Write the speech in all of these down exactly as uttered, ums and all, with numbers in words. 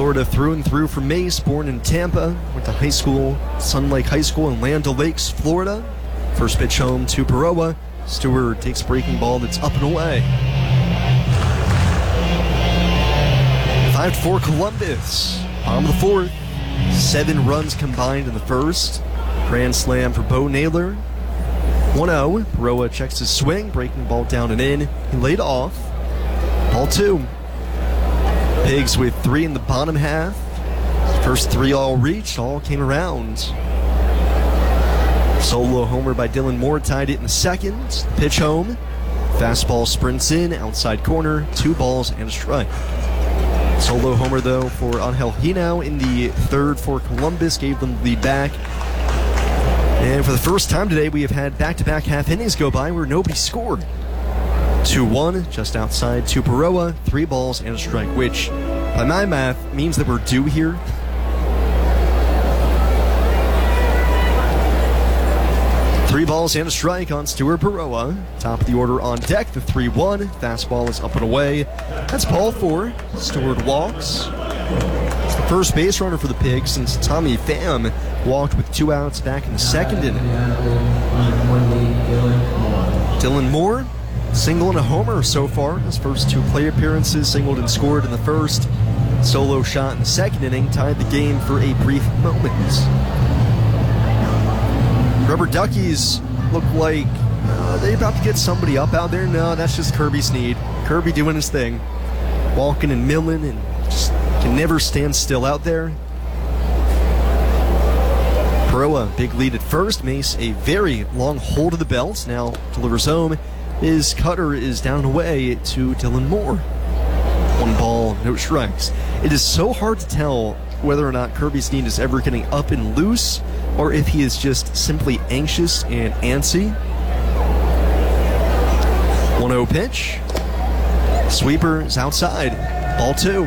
Florida through and through from Mace, born in Tampa, went to high school, Sun Lake High School in Land O'Lakes, Florida. First pitch home to Baroa. Stewart takes a breaking ball that's up and away. five to four Columbus. Bottom of the fourth. Seven runs combined in the first. Grand slam for Bo Naylor. one oh. Baroa checks his swing, breaking ball down and in. He laid off. Ball two. Pigs with three in the bottom half. First three all reached, all came around. Solo homer by Dylan Moore tied it in the second. Pitch home. Fastball sprints in, outside corner, two balls and a strike. Solo homer, though, for Angel Hinao in the third for Columbus, gave them the lead back. And for the first time today, we have had back-to-back half innings go by where nobody scored. two one, just outside to Baroa, three balls and a strike, which, by my math, means that we're due here. Three balls and a strike on Stuart Baroa. Top of the order on deck, the three one. Fastball is up and away. That's ball four. Stewart walks. It's the first base runner for the Pigs since Tommy Pham walked with two outs back in the second inning. Dylan Moore, single and a homer so far. His first two play appearances, singled and scored in the first. Solo shot in the second inning, tied the game for a brief moment. Rubber Duckies look like uh, they about to get somebody up out there. No, that's just Kirby Snead. Kirby doing his thing. Walking and milling and just can never stand still out there. Baroa, big lead at first. Mace, a very long hold of the belt. Now delivers home. His cutter is down and away to Dylan Moore. One ball, no strikes. It is so hard to tell whether or not Kirby Snead is ever getting up and loose, or if he is just simply anxious and antsy. one oh pitch. Sweeper is outside. Ball two.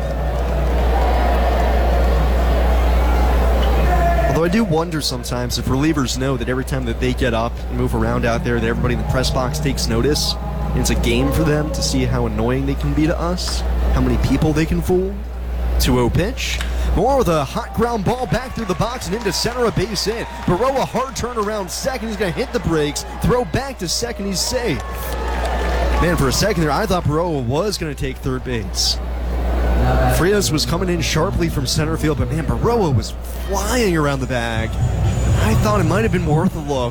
Although I do wonder sometimes if relievers know that every time that they get up and move around out there, that everybody in the press box takes notice. And it's a game for them to see how annoying they can be to us, how many people they can fool. two oh pitch. Moore with a hot ground ball back through the box and into center, a base hit. Baroa hard turnaround second. He's going to hit the brakes. Throw back to second. He's safe. Man, for a second there, I thought Baroa was going to take third base. Frias was coming in sharply from center field, but man, Baroa was flying around the bag. I thought it might have been worth a look.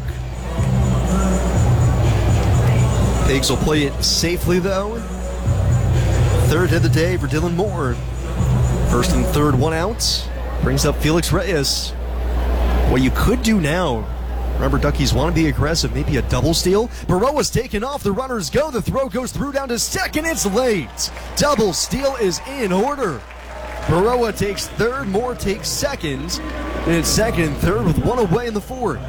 Pigs will play it safely, though. Third hit of the day for Dylan Moore. First and third, one out. Brings up Felix Reyes. What you could do now, remember Duckies want to be aggressive, maybe a double steal. Baroa's taken off, the runners go, the throw goes through down to second, it's late. Double steal is in order. Baroa takes third, Moore takes second. And it's second and third with one away in the fourth.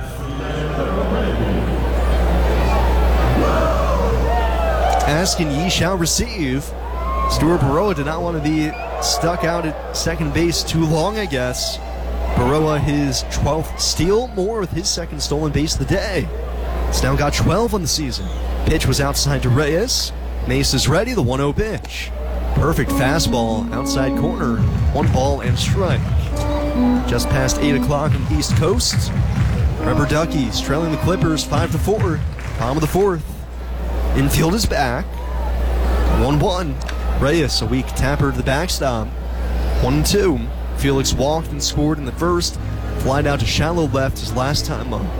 Ask and ye shall receive. Stuart Baroa did not want to be stuck out at second base too long, I guess. Baroa his twelfth steal, Moore with his second stolen base of the day. It's now got twelve on the season. Pitch was outside to Reyes. Mace is ready, the one oh pitch. Perfect fastball, outside corner. One ball and strike. Just past eight o'clock on the East Coast. Rubber Duckies trailing the Clippers five to four. Bottom of the fourth. Infield is back. one one. Reyes, a weak tapper to the backstop. one two. Felix walked and scored in the first. Flied out to shallow left his last time up.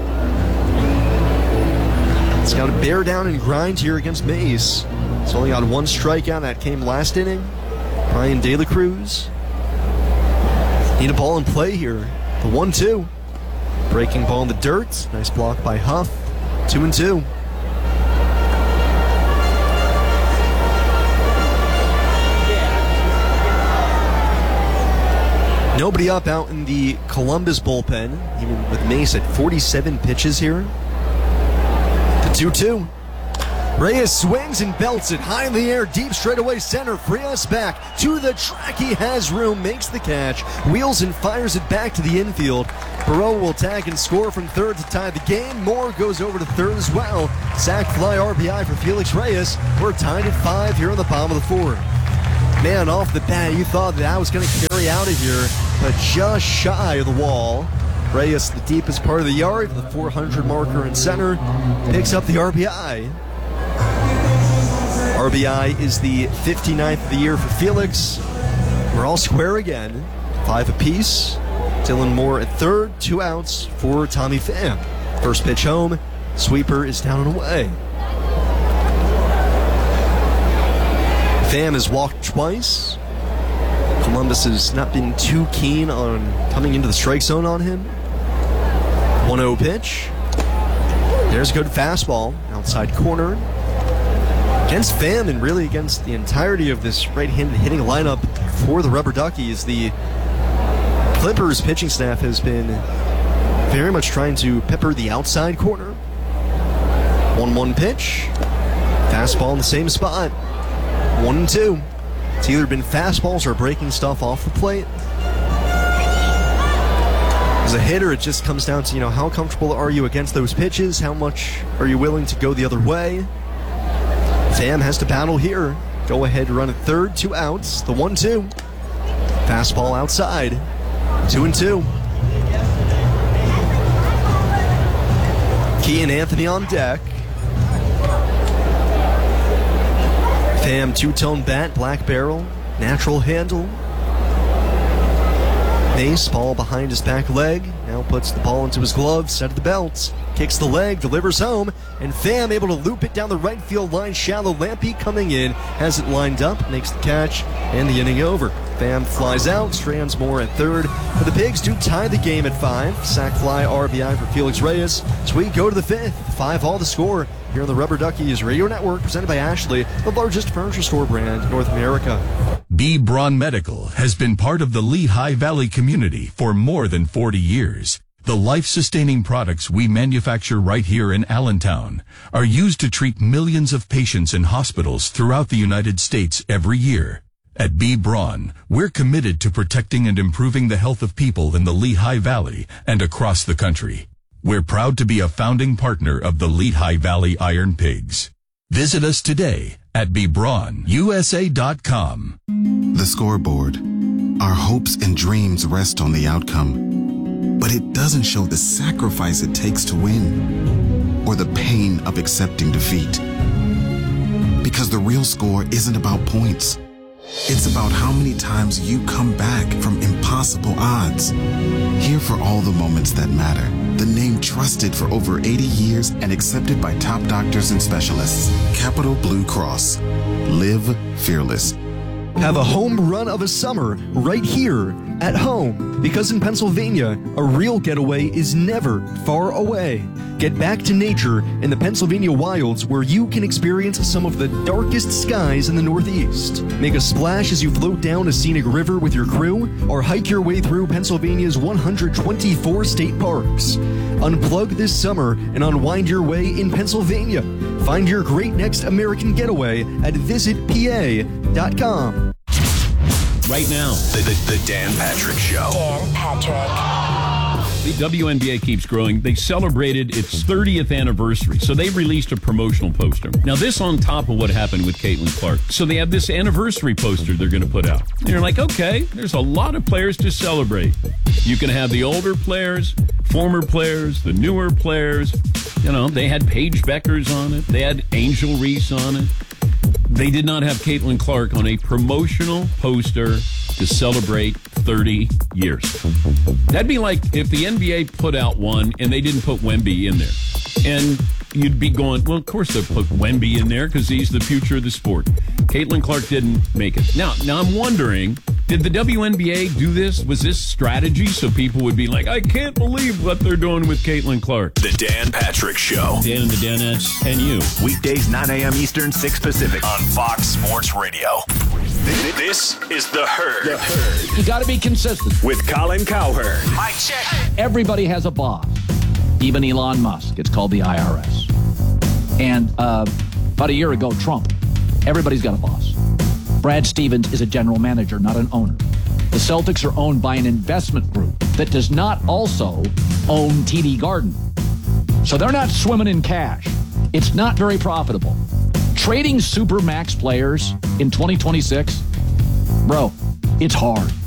It's got to bear down and grind here against Mace. It's only got one strikeout. That came last inning. Brian De La Cruz. Need a ball in play here. The one two. Breaking ball in the dirt. Nice block by Huff. Two and two. Nobody up out in the Columbus bullpen, even with Mace at forty-seven pitches here. The two two. Reyes swings and belts it high in the air, deep straightaway center. Frias back to the track. He has room, makes the catch, wheels and fires it back to the infield. Baroa will tag and score from third to tie the game. Moore goes over to third as well. Sac fly R B I for Felix Reyes. We're tied at five here on the bottom of the fourth. Man, off the bat, you thought that I was going to carry out of here, but just shy of the wall. Reyes, the deepest part of the yard, the four hundred marker in center, picks up the R B I. R B I is the fifty-ninth of the year for Felix. We're all square again, five apiece. Dylan Moore at third, two outs for Tommy Pham. First pitch home, sweeper is down and away. Pham has walked twice. Columbus has not been too keen on coming into the strike zone on him. one oh pitch. There's a good fastball, outside corner. Against Pham and really against the entirety of this right-handed hitting lineup for the Rubber Duckies, the Clippers pitching staff has been very much trying to pepper the outside corner. one one pitch. Fastball in the same spot. one and two. It's either been fastballs or breaking stuff off the plate. As a hitter, it just comes down to, you know, how comfortable are you against those pitches? How much are you willing to go the other way? Pham has to battle here. Go ahead, run at third, two outs. The one two. Fastball outside. Two and two. Key and Anthony on deck. Pham, two-tone bat, black barrel, natural handle. Mace, ball behind his back leg. Now puts the ball into his glove, set of the belt. Kicks the leg, delivers home, and Pham able to loop it down the right field line. Shallow. Lampe coming in, has it lined up, makes the catch, and the inning over. Pham flies out, strands Moore at third. But the Pigs do tie the game at five. Sac fly R B I for Felix Reyes. So we go to the fifth. Five all the score here on the Rubber Duckies Radio Network, presented by Ashley, the largest furniture store brand in North America. B. Braun Medical has been part of the Lehigh Valley community for more than forty years. The life-sustaining products we manufacture right here in Allentown are used to treat millions of patients in hospitals throughout the United States every year. At B. Braun, we're committed to protecting and improving the health of people in the Lehigh Valley and across the country. We're proud to be a founding partner of the Lehigh Valley Iron Pigs. Visit us today at b braun u s a dot com. The scoreboard. Our hopes and dreams rest on the outcome, but it doesn't show the sacrifice it takes to win or the pain of accepting defeat. Because the real score isn't about points. It's about how many times you come back from impossible odds. Here for all the moments that matter. The name trusted for over eighty years and accepted by top doctors and specialists. Capital Blue Cross. Live fearless. Have a home run of a summer right here at home, because in Pennsylvania, a real getaway is never far away. Get back to nature in the Pennsylvania wilds, where you can experience some of the darkest skies in the Northeast. Make a splash as you float down a scenic river with your crew, or hike your way through Pennsylvania's one hundred twenty-four state parks. Unplug this summer and unwind your way in Pennsylvania. Find your great next American getaway at visit p a dot com. Right now, the, the, the Dan Patrick Show. Dan Patrick. The W N B A keeps growing. They celebrated its thirtieth anniversary, so they released a promotional poster. Now, this on top of what happened with Caitlin Clark. So they have this anniversary poster they're going to put out. And you're like, okay, there's a lot of players to celebrate. You can have the older players, former players, the newer players. You know, they had Paige Beckers on it. They had Angel Reese on it. They did not have Caitlin Clark on a promotional poster to celebrate thirty years. That'd be like if the N B A put out one and they didn't put Wemby in there. And you'd be going, well, of course they'll put Wemby in there because he's the future of the sport. Caitlin Clark didn't make it. Now, now I'm wondering, did the W N B A do this? Was this strategy so people would be like, I can't believe what they're doing with Caitlin Clark? The Dan Patrick Show. Dan and the Danettes and you. Weekdays, nine a.m. Eastern, six Pacific. On Fox Sports Radio. This is The Herd. The Herd. You got to be consistent. With Colin Cowherd. Mic check. Everybody has a boss. Even Elon Musk. It's called the I R S. And uh, about a year ago, Trump. Everybody's got a boss. Brad Stevens is a general manager, not an owner. The Celtics are owned by an investment group that does not also own T D Garden. So they're not swimming in cash. It's not very profitable. Trading Supermax players in twenty twenty-six Bro, it's hard.